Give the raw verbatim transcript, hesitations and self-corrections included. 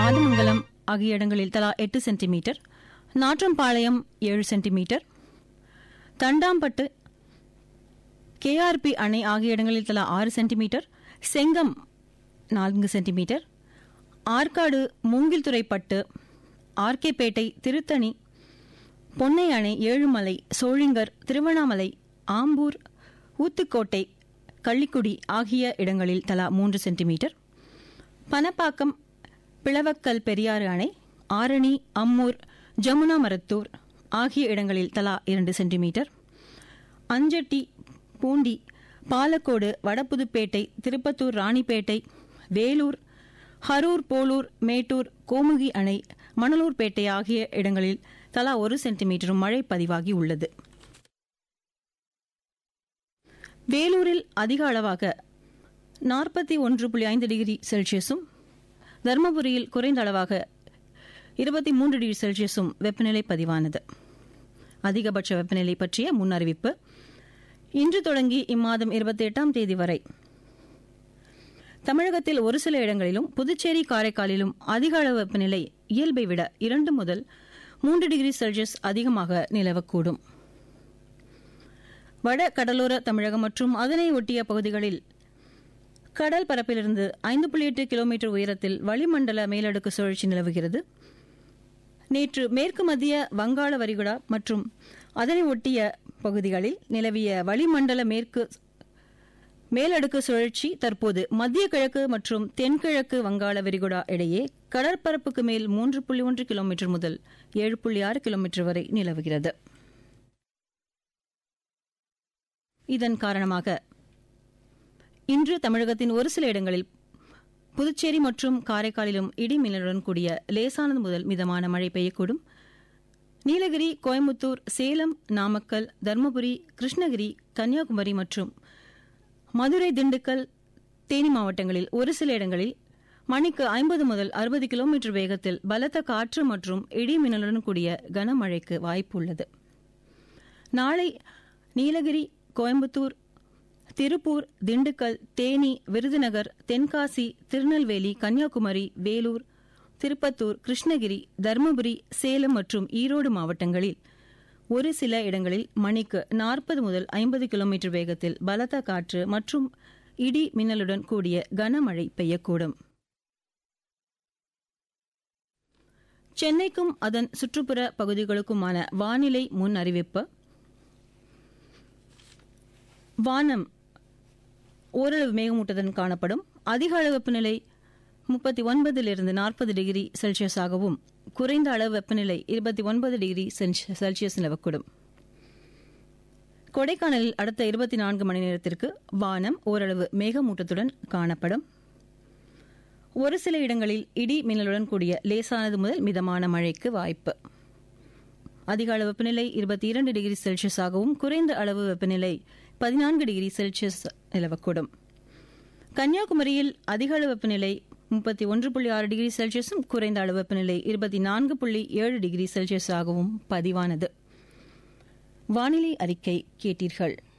ஆதமங்கலம் ஆகிய இடங்களில் தலா எட்டு சென்டிமீட்டர், நாற்றம்பாளையம் ஏழு சென்டிமீட்டர், தண்டாம்பட்டு, கேஆர்பி அணை ஆகிய இடங்களில் தலா ஆறு சென்டிமீட்டர், செங்கம் நான்கு சென்டிமீட்டர், ஆற்காடு, மூங்கில்துறைப்பட்டு, ஆர்கேபேட்டை, திருத்தணி, பொன்னை அணை, ஏழுமலை, சோழிங்கர், திருவண்ணாமலை, ஆம்பூர், ஊத்துக்கோட்டை, கள்ளிக்குடி ஆகிய இடங்களில் தலா மூன்று சென்டிமீட்டர், பனப்பாக்கம், பிளவக்கல் பெரியாறு அணை, ஆரணி, அம்மூர், ஜமுனா மரத்தூர் ஆகிய இடங்களில் தலா இரண்டு சென்டிமீட்டர், அஞ்சட்டி, பூண்டி, பாலக்கோடு, வடபுதுப்பேட்டை, திருப்பத்தூர், ராணிப்பேட்டை, வேலூர், ஹரூர், போலூர், மேட்டூர், கோமுகி அணை, மணலூர்பேட்டை ஆகிய இடங்களில் தலா ஒரு சென்டிமீட்டரும் மழை பதிவாகி உள்ளது. வேலூரில் அதிக அளவாக நாற்பத்தி ஒன்று புள்ளி ஐந்து டிகிரி செல்சியஸும், தருமபுரியில் குறைந்த அளவாக இருபத்தி மூன்று டிகிரி செல்சியஸும் வெப்பநிலை பதிவானது. அதிகபட்ச வெப்பநிலை பற்றிய முன் அறிவிப்பு. இன்று தொடங்கி இம்மாதம் இருபத்தி எட்டாம் தேதி வரை தமிழகத்தில் ஒரு சில இடங்களிலும், புதுச்சேரி, காரைக்காலிலும் அதிக அளவு வெப்பநிலை இயல்பை விட இரண்டு முதல் மூன்று டிகிரி செல்சியஸ் அதிகமாக நிலவக்கூடும். வட கடலோர தமிழகம் மற்றும் அதனை ஒட்டிய பகுதிகளில் கடல் பரப்பிலிருந்து ஐந்து புள்ளி எட்டு கிலோமீட்டர் உயரத்தில் வளிமண்டல மேலடுக்கு சுழற்சி நிலவுகிறது. நேற்று மேற்கு மத்திய வங்காள விரிகுடா மற்றும் அதனை ஒட்டிய பகுதிகளில் நிலவிய வளிமண்டல மேற்கு மேலடுக்கு சுழற்சி தற்போது மத்திய கிழக்கு மற்றும் தென்கிழக்கு வங்காள விரிகுடா இடையே கடற்பரப்புக்கு மேல் மூன்று புள்ளி ஒன்று கிலோமீட்டர் முதல் ஏழு புள்ளி ஆறு கிலோமீட்டர் வரை நிலவுகிறது. இதன் காரணமாக இன்று தமிழகத்தின் ஒரு சில இடங்களில், புதுச்சேரி மற்றும் காரைக்காலிலும் இடி மின்னலுடன் கூடிய லேசானது முதல் மிதமான மழை பெய்யக்கூடும். நீலகிரி, கோயம்புத்தூர், சேலம், நாமக்கல், தருமபுரி, கிருஷ்ணகிரி, கன்னியாகுமரி மற்றும் மதுரை, திண்டுக்கல், தேனி மாவட்டங்களில் ஒரு சில இடங்களில் மணிக்கு ஐம்பது முதல் அறுபது கிலோமீட்டர் வேகத்தில் பலத்த காற்று மற்றும் இடி மின்னலுடன் கூடிய கனமழைக்கு வாய்ப்பு உள்ளது. நாளை நீலகிரி, கோயம்புத்தூர், திருப்பூர், திண்டுக்கல், தேனி, விருதுநகர், தென்காசி, திருநெல்வேலி, கன்னியாகுமரி, வேலூர், திருப்பத்தூர், கிருஷ்ணகிரி, தருமபுரி, சேலம் மற்றும் ஈரோடு மாவட்டங்களில் ஒரு சில இடங்களில் மணிக்கு நாற்பது முதல் ஐம்பது கிலோமீட்டர் வேகத்தில் பலத்த காற்று மற்றும் இடி மின்னலுடன் கூடிய கனமழை பெய்யக்கூடும். சென்னைக்கும் அதன் சுற்றுப்புற பகுதிகளுக்குமான வானிலை முன் அறிவிப்பு. வானம் ஓரளவு மேகமூட்டத்துடன் காணப்படும். அதிக அளவு வெப்பநிலை முப்பத்தி ஒன்பதிலிருந்து நாற்பது டிகிரி செல்சியஸாகவும், குறைந்த அளவு வெப்பநிலை இருபத்தி ஒன்பது டிகிரி செல்சியஸ் நிலவக்கூடும். கொடைக்கானலில் அடுத்த இருபத்தி நான்கு மணி நேரத்திற்கு வானம் ஓரளவு மேகமூட்டத்துடன் காணப்படும். ஒரு சில இடங்களில் இடி மின்னலுடன் கூடிய லேசானது முதல் மிதமான மழைக்கு வாய்ப்பு. அதிக அளவு வெப்பநிலை இருபத்தி இரண்டு டிகிரி செல்சியஸாகவும், குறைந்த அளவு வெப்பநிலை பதினான்கு டிகிரி செல்சியஸ் நிலவக்கூடும். கன்னியாகுமரியில் அதிக அளவு வெப்பநிலை முப்பத்தி ஒன்று புள்ளி ஆறு டிகிரி செல்சியஸும், குறைந்த அளவு வெப்பநிலை இருபத்தி நான்கு புள்ளி ஏழு டிகிரி செல்சியஸாகவும் பதிவானது. வானிலை அறிக்கை கேட்டீர்கள்.